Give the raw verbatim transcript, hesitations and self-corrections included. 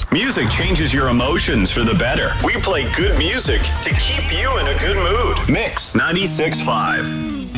Music changes your emotions for the better. We play good music to keep you in a good mood. Mix ninety-six point five.